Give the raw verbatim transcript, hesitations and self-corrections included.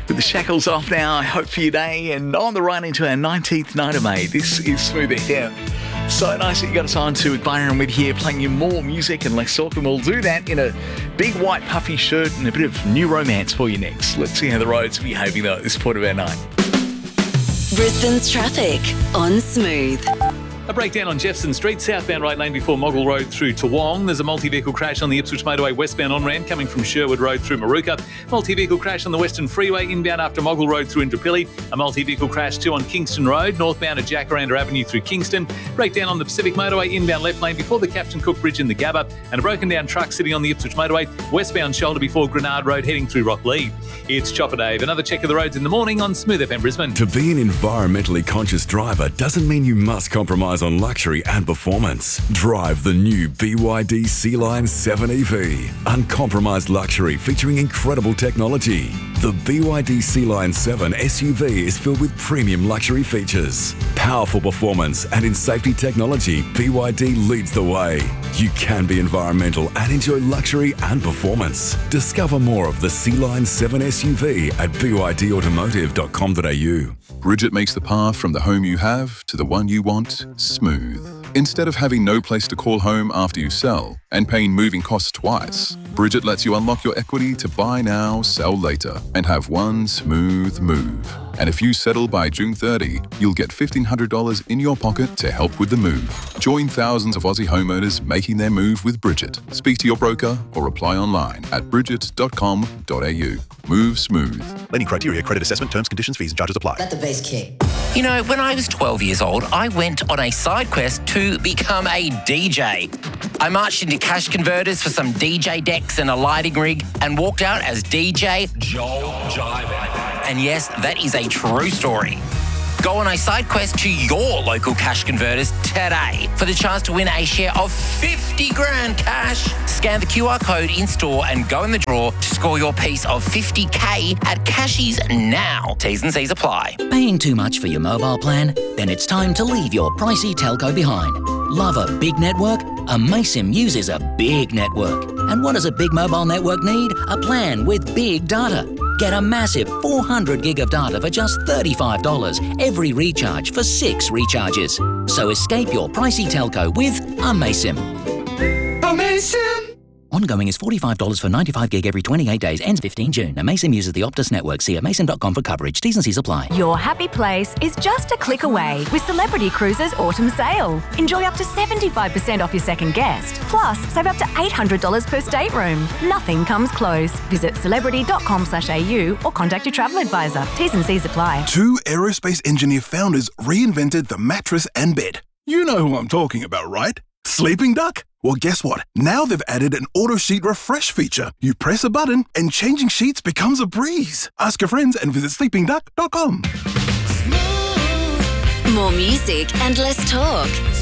With the shackles off now, I hope for your day, and on the run into our nineteenth night of May. This is Smooth F M. So nice that you got us on to with Byron Witt here, playing you more music and less talk, and we'll do that in a big white puffy shirt and a bit of new romance for you next. Let's see how the roads are behaving though at this point of our night. Brisbane's traffic on Smooth. A breakdown on Jefferson Street, southbound right lane before Moggle Road through Toowong. There's a multi-vehicle crash on the Ipswich Motorway westbound on-ramp coming from Sherwood Road through Maruka. Multi-vehicle crash on the Western Freeway inbound after Moggle Road through Indooroopilly. A multi-vehicle crash too on Kingston Road, northbound at Jacaranda Avenue through Kingston. Breakdown on the Pacific Motorway inbound left lane before the Captain Cook Bridge in the Gabba. And a broken down truck sitting on the Ipswich Motorway westbound shoulder before Grenard Road heading through Rocklea. It's Chopper Dave. Another check of the roads in the morning on Smooth F M Brisbane. To be an environmentally conscious driver doesn't mean you must compromise on luxury and performance. Drive the new B Y D Sea-Line seven E V. Uncompromised luxury featuring incredible technology. The B Y D Sea-Line seven S U V is filled with premium luxury features. Powerful performance and in safety technology, B Y D leads the way. You can be environmental and enjoy luxury and performance. Discover more of the Sea-Line seven S U V at b y d automotive dot com dot a u. Bridget makes the path from the home you have to the one you want smooth. Instead of having no place to call home after you sell and paying moving costs twice, Bridget lets you unlock your equity to buy now, sell later, and have one smooth move. And if you settle by June thirtieth, you'll get fifteen hundred dollars in your pocket to help with the move. Join thousands of Aussie homeowners making their move with Bridget. Speak to your broker or apply online at bridget dot com dot a u. Move smooth. Lending criteria, credit assessment, terms, conditions, fees and charges apply. Let the bass kick. You know, when I was twelve years old, I went on a side quest to become a D J. I marched into cash converters for some D J decks and a lighting rig and walked out as D J Joel Jive. And yes, that is a true story. Go on a side quest to your local cash converters today for the chance to win a share of fifty grand cash. Scan the Q R code in store and go in the draw to score your piece of fifty K at Cashies now. T's and C's apply. Paying too much for your mobile plan? Then it's time to leave your pricey telco behind. Love a big network? Amaysim uses a big network. And what does a big mobile network need? A plan with big data. Get a massive four hundred gig of data for just thirty-five dollars every recharge for six recharges. So escape your pricey telco with Amaysim. Amaysim! Ongoing is forty-five dollars for ninety-five gig every twenty-eight days, ends fifteenth of June. Amaysim uses the Optus network. See amaysim dot com for coverage. T's and C's apply. Your happy place is just a click away with Celebrity Cruises Autumn Sale. Enjoy up to seventy-five percent off your second guest. Plus, save up to eight hundred dollars per stateroom. Nothing comes close. Visit celebrity dot com slash a u or contact your travel advisor. T's and C's apply. Two aerospace engineer founders reinvented the mattress and bed. You know who I'm talking about, right? Sleeping Duck? Well, guess what? Now they've added an auto sheet refresh feature. You press a button and changing sheets becomes a breeze. Ask your friends and visit sleeping duck dot com. More music and less talk.